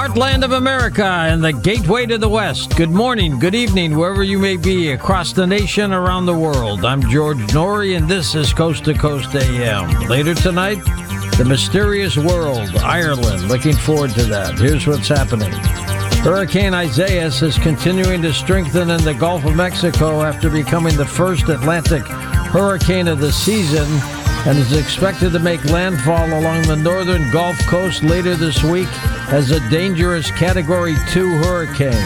Heartland of America and the gateway to the West. Good morning, good evening, wherever you may be across the nation, around the world. I'm George Norrie, and this is Coast to Coast AM. Later tonight, the mysterious world, Ireland. Looking forward to that. Here's what's happening. Hurricane Isaias is continuing to strengthen in the Gulf of Mexico after becoming the first Atlantic hurricane of the season, and is expected to make landfall along the northern Gulf Coast later this week as a dangerous Category 2 hurricane.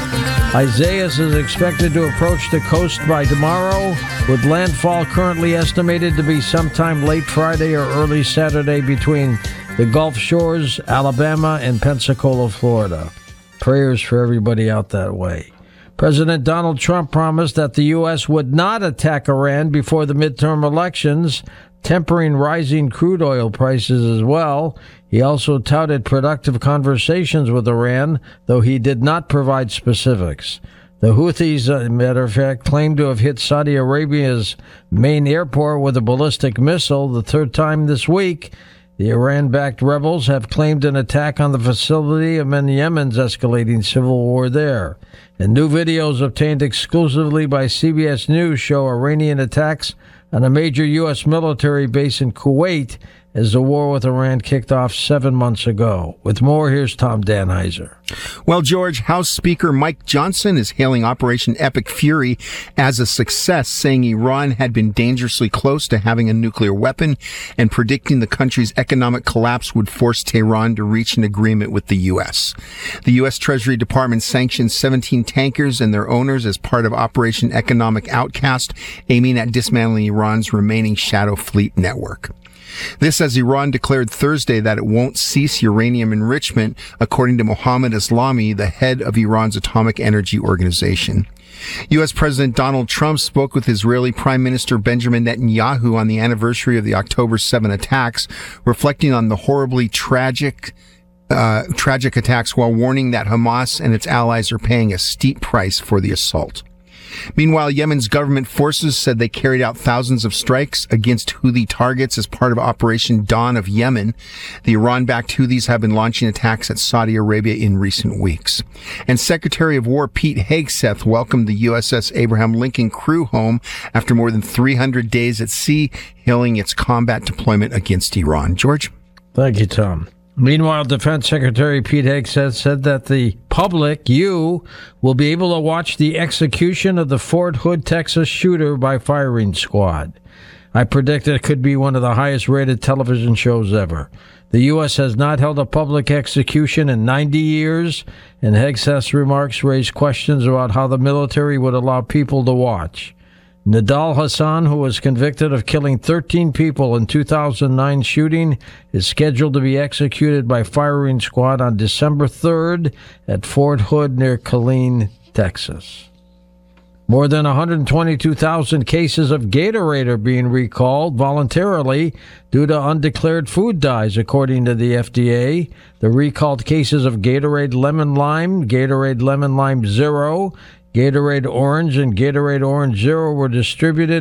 Isaias is expected to approach the coast by tomorrow, with landfall currently estimated to be sometime late Friday or early Saturday between the Gulf Shores, Alabama, and Pensacola, Florida. Prayers for everybody out that way. President Donald Trump promised that the U.S. would not attack Iran before the midterm elections, tempering rising crude oil prices as well. He also touted productive conversations with Iran, though he did not provide specifics. The Houthis, as a matter of fact, claimed to have hit Saudi Arabia's main airport with a ballistic missile the third time this week. The Iran-backed rebels have claimed an attack on the facility amid Yemen's escalating civil war there. And new videos obtained exclusively by CBS News show Iranian attacks on a major U.S. military base in Kuwait as the war with Iran kicked off 7 months ago. With more, here's Tom Danheiser. Well, George, House Speaker Mike Johnson is hailing Operation Epic Fury as a success, saying Iran had been dangerously close to having a nuclear weapon and predicting the country's economic collapse would force Tehran to reach an agreement with the U.S. The U.S. Treasury Department sanctioned 17 tankers and their owners as part of Operation Economic Outcast, aiming at dismantling Iran's remaining shadow fleet network. This as Iran declared Thursday that it won't cease uranium enrichment, according to Mohammad Eslami, the head of Iran's atomic energy organization. U.S. President Donald Trump spoke with Israeli Prime Minister Benjamin Netanyahu on the anniversary of the October 7 attacks, reflecting on the horribly tragic attacks while warning that Hamas and its allies are paying a steep price for the assault. Meanwhile, Yemen's government forces said they carried out thousands of strikes against Houthi targets as part of Operation Dawn of Yemen. The Iran-backed Houthis have been launching attacks at Saudi Arabia in recent weeks. And Secretary of War Pete Hegseth welcomed the USS Abraham Lincoln crew home after more than 300 days at sea, hailing its combat deployment against Iran. George? Thank you, Tom. Meanwhile, Defense Secretary Pete Hegseth said that the public, you, will be able to watch the execution of the Fort Hood, Texas shooter by firing squad. I predict it could be one of the highest-rated television shows ever. The U.S. has not held a public execution in 90 years, and Hegseth's remarks raised questions about how the military would allow people to watch. Nidal Hassan, who was convicted of killing 13 people in 2009 shooting, is scheduled to be executed by firing squad on December 3rd at Fort Hood near Killeen, Texas. More than 122,000 cases of Gatorade are being recalled voluntarily due to undeclared food dyes, according to the FDA. The recalled cases of Gatorade Lemon Lime, Gatorade Lemon Lime Zero, Gatorade Orange, and Gatorade Orange Zero were distributed